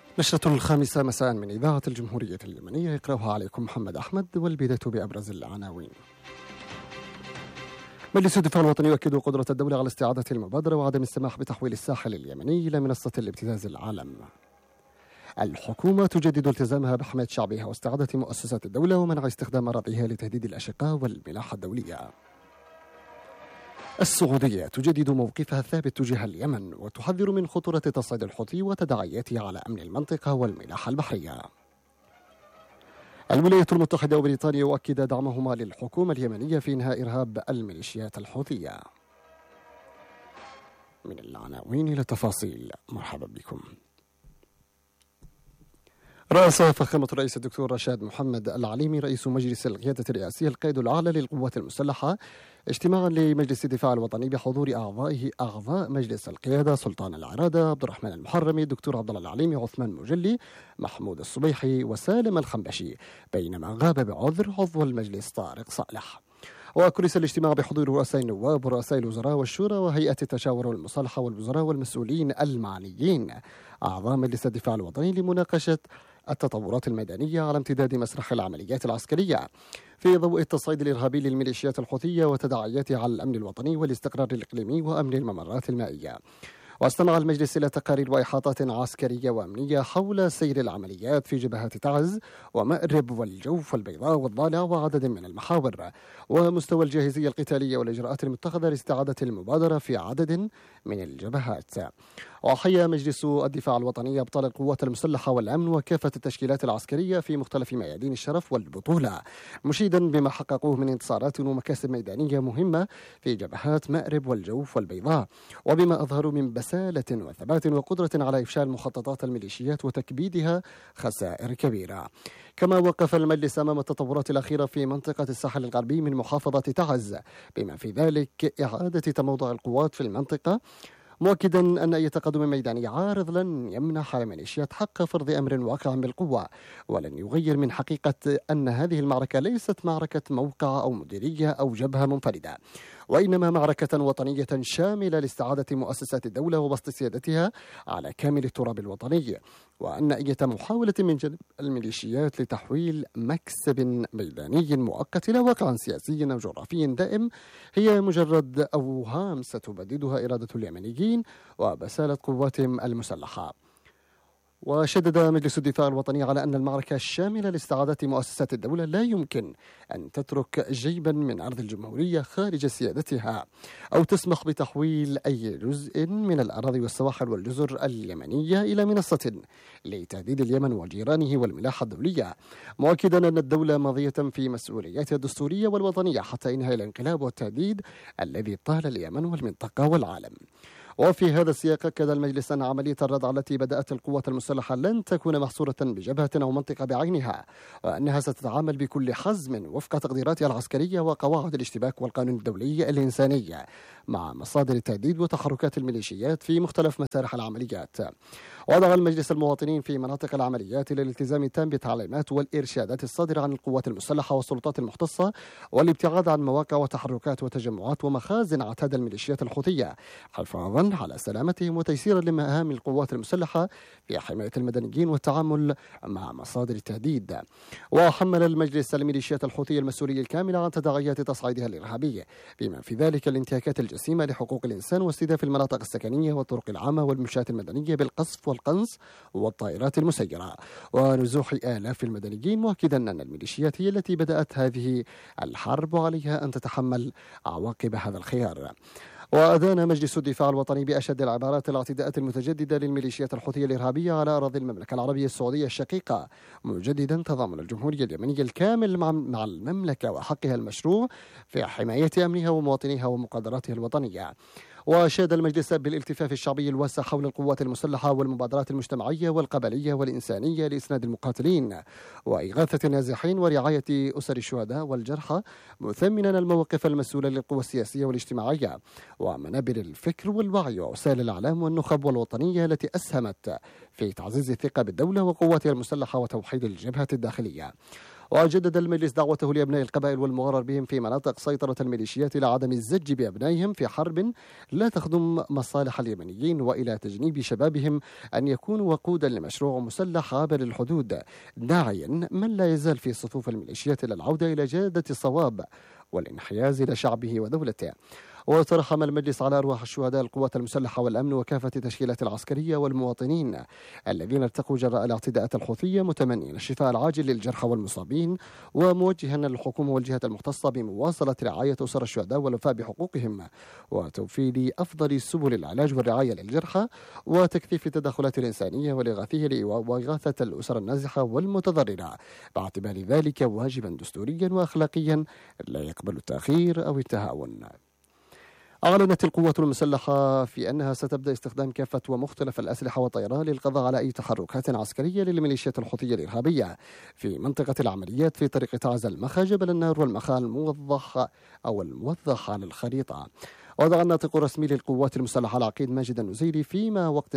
نشرة الخامسة مساء من إذاعة الجمهورية اليمنية، يقرأها عليكم محمد أحمد، والبداية بأبرز العناوين. مجلس الدفاع الوطني يؤكد قدرة الدولة على استعادة المبادرة وعدم السماح بتحويل الساحل اليمني إلى منصة الابتزاز العالم. الحكومة تجدد التزامها بحماية شعبها واستعادة مؤسسات الدولة ومنع استخدام أراضيها لتهديد الأشقاء والملاحة الدولية. السعودية تجدد موقفها الثابت تجاه اليمن وتحذر من خطورة تصعيد الحوثي وتداعياته على أمن المنطقة والملاحة البحرية. الولايات المتحدة وبريطانيا يؤكد دعمهما للحكومة اليمنية في إنهاء إرهاب الميليشيات الحوثية. من العناوين إلى التفاصيل، مرحبا بكم. رأس فخامة الرئيس الدكتور رشاد محمد العليمي رئيس مجلس القيادة الرئاسية القائد الأعلى للقوات المسلحة اجتماعا لمجلس الدفاع الوطني بحضور أعضاء مجلس القيادة سلطان العرادة، عبد الرحمن المحرمي، دكتور عبد الله العليمي، عثمان مجلي، محمود الصبيحي وسالم الخنبشي، بينما غاب بعذر عضو المجلس طارق صالح. وكرس الاجتماع بحضور رؤساء النواب ورؤساء الوزراء والشورى وهيئة التشاور والمصالحة والوزراء والمسؤولين المعنيين أعضاء مجلس الدفاع الوطني لمناقشة التطورات الميدانية على امتداد مسرح العمليات العسكرية في ضوء التصعيد الإرهابي للميليشيات الحوثية وتداعياتها على الأمن الوطني والاستقرار الإقليمي وأمن الممرات المائية. واستمع المجلس إلى تقارير وإحاطات عسكرية وأمنية حول سير العمليات في جبهات تعز ومأرب والجوف والبيضاء والضالع وعدد من المحاور، ومستوى الجاهزية القتالية والإجراءات المتخذة لاستعادة المبادرة في عدد من الجبهات. وحيا مجلس الدفاع الوطني أبطال القوات المسلحة والأمن وكافة التشكيلات العسكرية في مختلف ميادين الشرف والبطولة، مشيدا بما حققوه من انتصارات ومكاسب ميدانية مهمة في جبهات مأرب والجوف والبيضاء، وبما أظهروا من بسالة وثبات وقدرة على إفشال مخططات الميليشيات وتكبيدها خسائر كبيرة. كما وقف المجلس أمام التطورات الأخيرة في منطقة الساحل الغربي من محافظة تعز، بما في ذلك إعادة تموضع القوات في المنطقة، مؤكدا أن أي تقدم ميداني عارض لن يمنح الميليشيات حق فرض أمر واقع بالقوة، ولن يغير من حقيقة أن هذه المعركة ليست معركة موقع أو مديرية أو جبهة منفردة، وإنما معركة وطنية شاملة لاستعادة مؤسسات الدولة وبسط سيادتها على كامل التراب الوطني، وأن أي محاولة من جانب الميليشيات لتحويل مكسب ميداني مؤقت إلى واقع سياسي أو جغرافي دائم هي مجرد أوهام ستبددها إرادة اليمنيين وبسالة قواتهم المسلحة. وشدد مجلس الدفاع الوطني على أن المعركة الشاملة لاستعادة مؤسسات الدولة لا يمكن أن تترك جيبا من أرض الجمهورية خارج سيادتها أو تسمح بتحويل أي جزء من الأراضي والسواحل والجزر اليمنية إلى منصة لتهديد اليمن وجيرانه والملاحة الدولية، مؤكدا أن الدولة ماضية في مسؤولياتها الدستورية والوطنية حتى إنهاء الانقلاب والتهديد الذي طال اليمن والمنطقة والعالم. وفي هذا السياق أكد المجلس أن عملية الردع التي بدأت القوات المسلحة لن تكون محصورة بجبهة أو منطقة بعينها، وأنها ستتعامل بكل حزم وفق تقديراتها العسكرية وقواعد الاشتباك والقانون الدولي الإنساني مع مصادر التهديد وتحركات الميليشيات في مختلف مسارح العمليات. وضع المجلس المواطنين في مناطق العمليات للالتزام التام بالتعليمات والإرشادات الصادرة عن القوات المسلحة والسلطات المختصة، والابتعاد عن مواقع وتحركات وتجمعات ومخازن عتاد الميليشيات الحوثية، حفاظا على سلامتهم وتيسيرا لمهام القوات المسلحة في حماية المدنيين والتعامل مع مصادر التهديد. وحمل المجلس الميليشيات الحوثية المسؤولية الكاملة عن تداعيات تصعيدها الإرهابي، بما في ذلك الانتهاكات الجسيمة لحقوق الإنسان واستهداف المناطق السكنية والطرق العامة والمنشآت المدنية بالقصف والقنص والطائرات المسيرة ونزوح آلاف المدنيين، مؤكدا أن الميليشيات هي التي بدأت هذه الحرب وعليها أن تتحمل عواقب هذا الخيار. وأدان مجلس الدفاع الوطني بأشد العبارات الاعتداءات المتجددة للميليشيات الحوثية الإرهابية على أراضي المملكة العربية السعودية الشقيقة، مجددا تضامن الجمهورية اليمنية الكامل مع المملكة وحقها المشروع في حماية أمنها ومواطنيها ومقدراتها الوطنية. وأشاد المجلس بالالتفاف الشعبي الواسع حول القوات المسلحة والمبادرات المجتمعية والقبلية والإنسانية لإسناد المقاتلين وإغاثة النازحين ورعاية أسر الشهداء والجرحى، مثمنا المواقف المسؤولة للقوى السياسية والاجتماعية ومنابر الفكر والوعي ووسائل الإعلام والنخب والوطنية التي أسهمت في تعزيز الثقة بالدولة وقواتها المسلحة وتوحيد الجبهة الداخلية. وجدد المجلس دعوته لأبناء القبائل والمغرر بهم في مناطق سيطرة الميليشيات إلى عدم الزج بأبنائهم في حرب لا تخدم مصالح اليمنيين، وإلى تجنيب شبابهم أن يكونوا وقودا لمشروع مسلح عابر الحدود، داعيا من لا يزال في صفوف الميليشيات إلى العودة إلى جادة الصواب والانحياز إلى شعبه ودولته. وترحم المجلس على أرواح الشهداء القوات المسلحة والأمن وكافة التشكيلات العسكرية والمواطنين الذين ارتقوا جراء الاعتداءات الحوثية، متمنين الشفاء العاجل للجرحى والمصابين، وموجها للحكومة والجهات المختصة بمواصلة رعاية أسر الشهداء والوفاء بحقوقهم وتوفير أفضل سبل العلاج والرعاية للجرحى وتكثيف التدخلات الإنسانية والإغاثية وإغاثة الأسر النازحة والمتضررة، باعتبار ذلك واجبا دستوريا وأخلاقيا لا يقبل التأخير أو التهاون. أعلنت القوات المسلحة في أنها ستبدأ استخدام كافة ومختلف الأسلحة والطيران للقضاء على أي تحركات عسكرية للميليشيات الحوثية الإرهابية في منطقة العمليات في طريق تعز المخا جبل النار والمخا الموضح على الخريطة. وضع الناطق الرسمي للقوات المسلحة العقيد ماجد النزيري في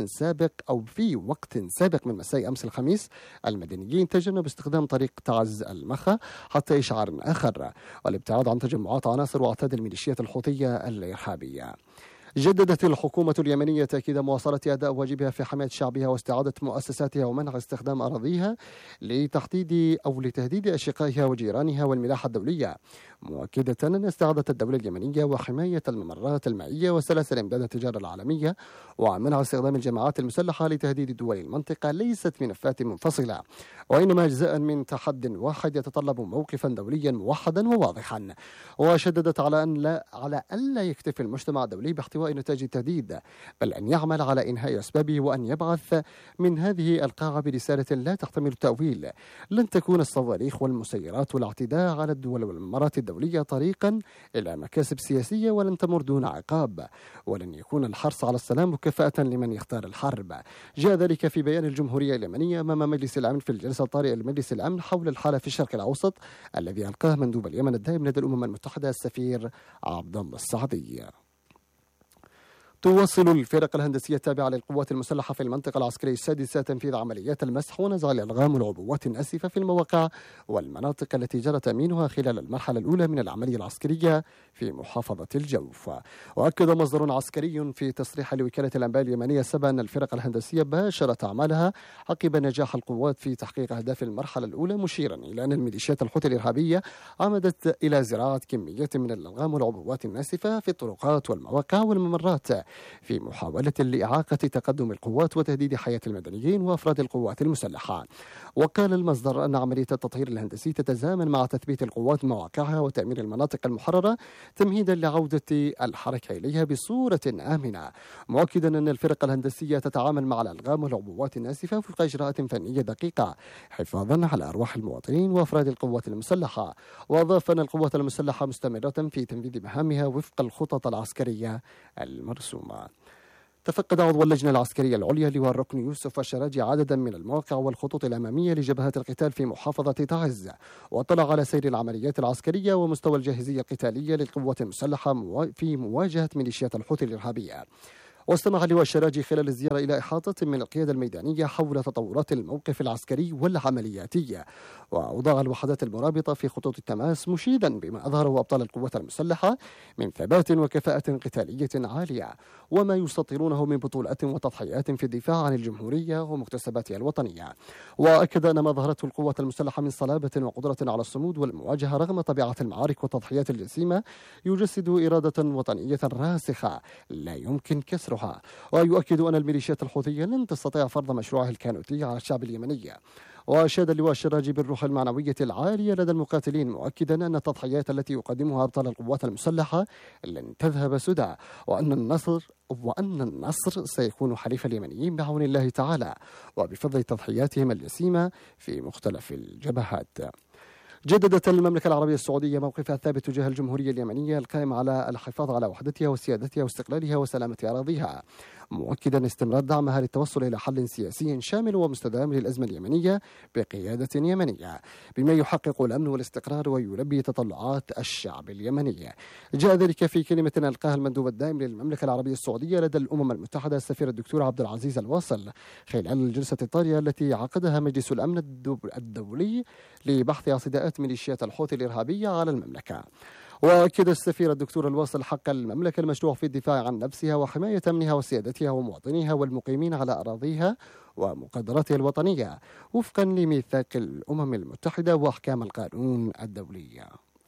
وقت سابق من مساء أمس الخميس المدنيين تجنبوا استخدام طريق تعز المخا حتى إشعار آخر والابتعاد عن تجمعات عناصر وأعتاد الميليشيات الحوثية الإرهابية. جددت الحكومة اليمنية تأكيد مواصلة أداء واجبها في حماية شعبها واستعادة مؤسساتها ومنع استخدام أراضيها لتهديد أشقائها وجيرانها والملاحة الدولية، مؤكدة أن استعادة الدولة اليمنية وحماية الممرات المائية وسلاسل إمداد التجارة العالمية ومنع استخدام الجماعات المسلحة لتهديد دول المنطقة ليست ملفات منفصلة، وإنما أجزاء من تحد واحد يتطلب موقفا دوليا موحدا وواضحا. وشددت على أن لا يكتفي المجتمع الدولي باحتواء نتاج التهديد، بل أن يعمل على إنهاء أسبابه وأن يبعث من هذه القاعة برسالة لا تحتمل التأويل: لن تكون الصواريخ والمسيرات والاعتداء على الدول والممرات الدولية طريقا إلى مكاسب سياسية، ولن تمر دون عقاب، ولن يكون الحرص على السلام مكافأة لمن يختار الحرب. جاء ذلك في بيان الجمهورية اليمنية أمام مجلس الأمن في الجلسة الطارئة لمجلس الأمن حول الحالة في الشرق الأوسط الذي ألقاه مندوب اليمن الدائم لدى الأمم المتحدة السفير عبد الله السعدي. تواصل الفرق الهندسية التابعة للقوات المسلحة في المنطقة العسكرية السادسة تنفيذ عمليات المسح ونزع الألغام والعبوات الناسفة في المواقع والمناطق التي جرى تأمينها خلال المرحلة الأولى من العملية العسكرية في محافظة الجوف. وأكد مصدر عسكري في تصريح لوكالة الأنباء اليمنية سبا أن الفرق الهندسية باشرت أعمالها عقب نجاح القوات في تحقيق أهداف المرحلة الأولى، مشيرا إلى أن الميليشيات الحوثي الإرهابية عمدت إلى زراعة كميات من الألغام والعبوات الناسفة في الطرقات والمواقع والممرات في محاولة لإعاقة تقدم القوات وتهديد حياة المدنيين وأفراد القوات المسلحة. وقال المصدر أن عملية التطهير الهندسي تتزامن مع تثبيت القوات مواقعها وتأمين المناطق المحررة تمهيدا لعودة الحركة إليها بصورة آمنة، مؤكدا أن الفرق الهندسية تتعامل مع الألغام والعبوات الناسفة وفق إجراءات فنية دقيقة حفاظا على أرواح المواطنين وأفراد القوات المسلحة. وأضاف أن القوات المسلحة مستمرة في تنفيذ مهامها وفق الخطط العسكرية المرسومة. تفقد عضو اللجنة العسكرية العليا لواء الركن يوسف الشراجي عددا من المواقع والخطوط الأمامية لجبهات القتال في محافظة تعز، واطلع على سير العمليات العسكرية ومستوى الجاهزية القتالية للقوات المسلحة في مواجهة ميليشيات الحوثي الإرهابية. واستمع لواء الشراجي خلال الزيارة إلى إحاطة من القيادة الميدانية حول تطورات الموقف العسكري والعملياتي وأوضاع الوحدات المرابطة في خطوط التماس، مشيدا بما أظهره أبطال القوات المسلحة من ثبات وكفاءة قتالية عالية وما يسطرونه من بطولات وتضحيات في الدفاع عن الجمهورية ومكتسباتها الوطنية. وأكد أن ما ظهرته القوات المسلحة من صلابة وقدرة على الصمود والمواجهة رغم طبيعة المعارك والتضحيات الجسيمة يجسد إرادة وطنية راسخة لا يمكن كسرها. ويؤكد أن الميليشيات الحوثية لن تستطيع فرض مشروعها الكانوتي على الشعب اليمني. وأشاد اللواء الشراجي بالروح المعنوية العالية لدى المقاتلين، مؤكدا أن التضحيات التي يقدمها أبطال القوات المسلحة لن تذهب سدى، وأن النصر سيكون حليف اليمنيين بعون الله تعالى وبفضل تضحياتهم الجسيمة في مختلف الجبهات. جددت المملكة العربية السعودية موقفها الثابت تجاه الجمهورية اليمنية القائم على الحفاظ على وحدتها وسيادتها واستقلالها وسلامة أراضيها، مؤكدا استمرار دعمها للتوصل إلى حل سياسي شامل ومستدام للأزمة اليمنية بقيادة يمنية بما يحقق الأمن والاستقرار ويلبي تطلعات الشعب اليمني. جاء ذلك في كلمة ألقاها المندوب الدائم للمملكة العربية السعودية لدى الأمم المتحدة السفير الدكتور عبد العزيز الواصل خلال الجلسة الطارئة التي عقدها مجلس الأمن الدولي لبحث اعتداءات ميليشيات الحوثي الإرهابية على المملكة. وأكد السفير الدكتور الواصل حق المملكة المشروع في الدفاع عن نفسها وحماية أمنها وسيادتها ومواطنيها والمقيمين على أراضيها ومقدراتها الوطنية وفقا لميثاق الأمم المتحدة وأحكام القانون الدولي.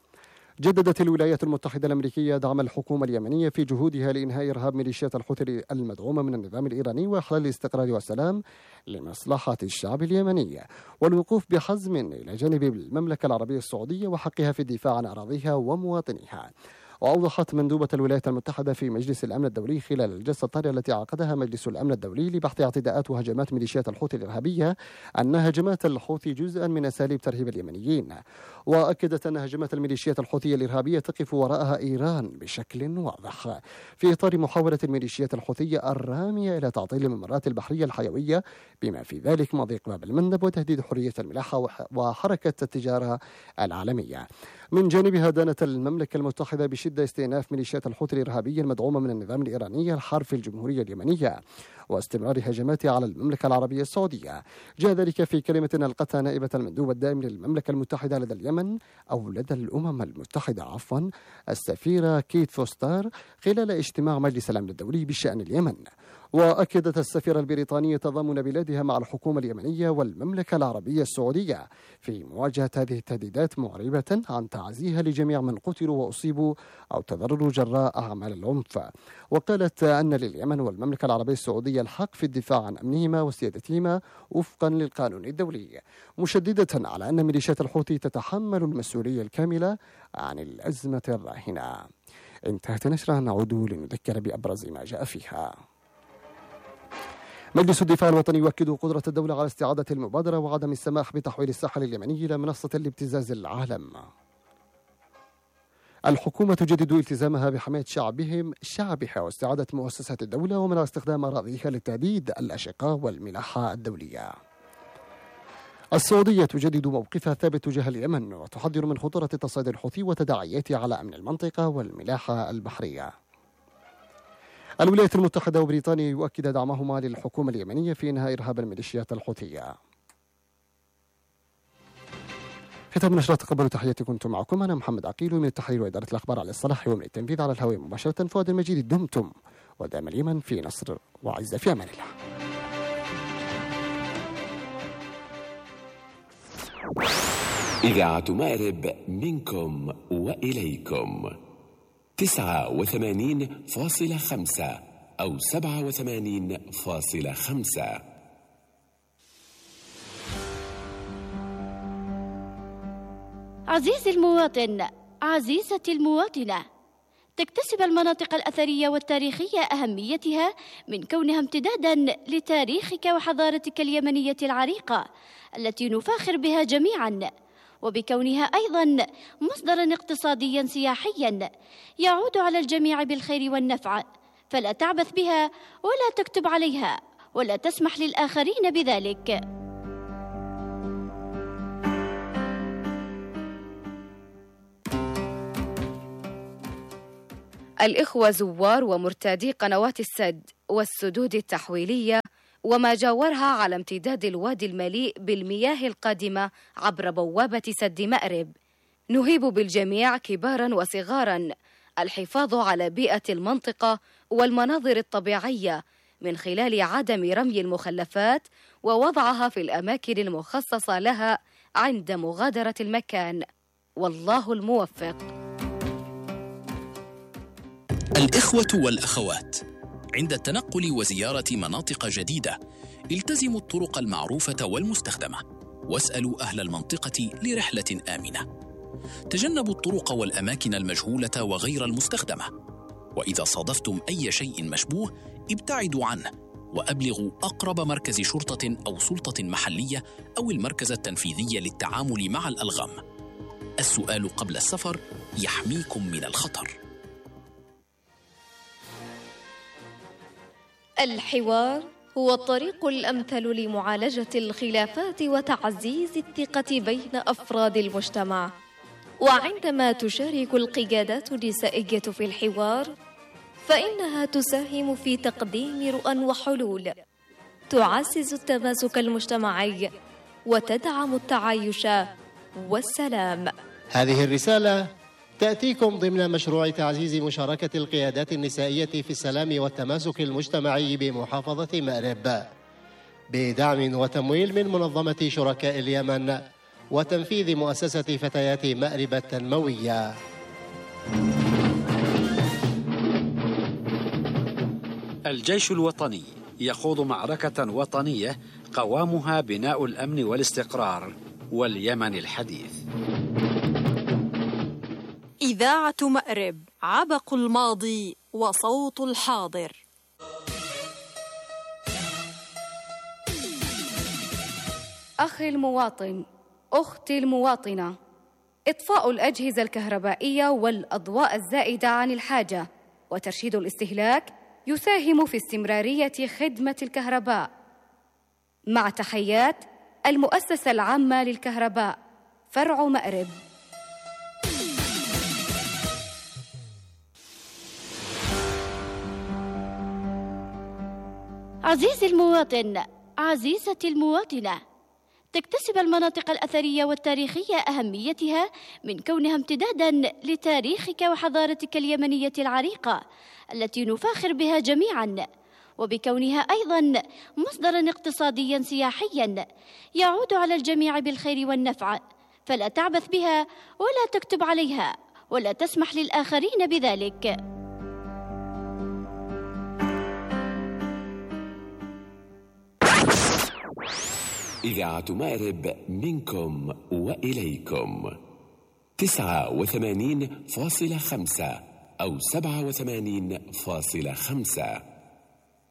جددت الولايات المتحدة الأمريكية دعم الحكومة اليمنية في جهودها لإنهاء إرهاب ميليشيات الحوثي المدعومة من النظام الإيراني وإحلال الاستقرار والسلام لمصلحة الشعب اليمني والوقوف بحزم إلى جانب المملكة العربية السعودية وحقها في الدفاع عن أراضيها ومواطنيها. وأوضحت مندوبة الولايات المتحدة في مجلس الأمن الدولي خلال الجلسة الطارئة التي عقدها مجلس الأمن الدولي لبحث اعتداءات وهجمات ميليشيات الحوثي الإرهابية أن هجمات الحوثي جزءا من أساليب ترهيب اليمنيين. وأكدت أن هجمات الميليشيات الحوثية الإرهابية تقف وراءها إيران بشكل واضح في إطار محاولة الميليشيات الحوثية الرامية إلى تعطيل الممرات البحرية الحيوية بما في ذلك مضيق باب المندب وتهديد حرية الملاحة وحركة التجارة العالمية. من جانبها دانت المملكة المتحدة بشدة استئناف ميليشيات الحوثي الإرهابية المدعومة من النظام الإيراني الحار في الجمهورية اليمنية واستمرار هجماتها على المملكة العربية السعودية. جاء ذلك في كلمة ألقتها نائبة المندوب الدائم للمملكة المتحدة لدى اليمن أو لدى الأمم المتحدة السفيرة كيت فوستر خلال اجتماع مجلس الأمن الدولي بشأن اليمن. وأكدت السفيرة البريطانية تضامن بلادها مع الحكومة اليمنية والمملكة العربية السعودية في مواجهة هذه التهديدات معربة عن تعزيها لجميع من قتلوا وأصيبوا أو تضرروا جراء أعمال العنف. وقالت أن لليمن والمملكة العربية السعودية الحق في الدفاع عن أمنهما وسيادتهما وفقا للقانون الدولي مشددة على أن ميليشيات الحوثي تتحمل المسؤولية الكاملة عن الأزمة الراهنة. انتهت نشرة، نعود لنذكر بأبرز ما جاء فيها. مجلس الدفاع الوطني يؤكد قدرة الدولة على استعادة المبادرة وعدم السماح بتحويل الساحل اليمني إلى منصة لابتزاز العالم. الحكومة تجدد التزامها بحماية شعبها واستعادة مؤسسات الدولة ومنع استخدام أراضيها للتهديد الأشقاء والملاحة الدولية. السعودية تجدد موقفها الثابت تجاه اليمن وتحذر من خطورة تصعيد الحوثي وتداعياته على أمن المنطقة والملاحة البحرية. الولايات المتحدة وبريطانيا يؤكد دعمهما للحكومة اليمنية في إنهاء إرهاب الميليشيات الحوثية. ختام نشرة، تقبلوا تحياتي، كنت معكم أنا محمد عقيل من التحرير وإدارة الأخبار على الصلاح ومن التنفيذ على الهواء مباشرة فؤاد المجيد. دمتم ودام اليمن في نصر وعزة في أمان الله. إذاعة مأرب منكم وإليكم 89.5 أو 87.5. عزيزي المواطن، عزيزتي المواطنة، تكتسب المناطق الأثرية والتاريخية أهميتها من كونها امتدادا لتاريخك وحضارتك اليمنية العريقة التي نفاخر بها جميعا، وبكونها أيضا مصدرا اقتصاديا سياحيا يعود على الجميع بالخير والنفع، فلا تعبث بها ولا تكتب عليها ولا تسمح للآخرين بذلك. الإخوة زوار ومرتادي قنوات السد والسدود التحويلية وما جاورها على امتداد الوادي المليء بالمياه القادمة عبر بوابة سد مأرب، نهيب بالجميع كبارا وصغارا الحفاظ على بيئة المنطقة والمناظر الطبيعية من خلال عدم رمي المخلفات ووضعها في الأماكن المخصصة لها عند مغادرة المكان، والله الموفق. الإخوة والأخوات، عند التنقل وزيارة مناطق جديدة التزموا الطرق المعروفة والمستخدمة، واسألوا أهل المنطقة لرحلة آمنة. تجنبوا الطرق والأماكن المجهولة وغير المستخدمة، وإذا صادفتم أي شيء مشبوه ابتعدوا عنه، وأبلغوا أقرب مركز شرطة أو سلطة محلية أو المركز التنفيذي للتعامل مع الألغام. السؤال قبل السفر يحميكم من الخطر. الحوار هو الطريق الأمثل لمعالجة الخلافات وتعزيز الثقة بين أفراد المجتمع. وعندما تشارك القيادات النسائية في الحوار فإنها تساهم في تقديم رؤى وحلول تعزز التماسك المجتمعي وتدعم التعايش والسلام. هذه الرسالة تأتيكم ضمن مشروع تعزيز مشاركة القيادات النسائية في السلام والتماسك المجتمعي بمحافظة مأرب، بدعم وتمويل من منظمة شركاء اليمن وتنفيذ مؤسسة فتيات مأرب التنموية. الجيش الوطني يخوض معركة وطنية قوامها بناء الأمن والاستقرار واليمن الحديث. إذاعة مأرب، عبق الماضي وصوت الحاضر. أخي المواطن، أختي المواطنة، إطفاء الأجهزة الكهربائية والأضواء الزائدة عن الحاجة وترشيد الاستهلاك يساهم في استمرارية خدمة الكهرباء. مع تحيات المؤسسة العامة للكهرباء فرع مأرب. عزيزي المواطن، عزيزتي المواطنة، تكتسب المناطق الأثرية والتاريخية أهميتها من كونها امتداداً لتاريخك وحضارتك اليمنية العريقة التي نفاخر بها جميعاً، وبكونها أيضاً مصدراً اقتصادياً سياحياً يعود على الجميع بالخير والنفع، فلا تعبث بها ولا تكتب عليها ولا تسمح للآخرين بذلك. إذاعة مأرب منكم وإليكم 89.5 أو 87.5.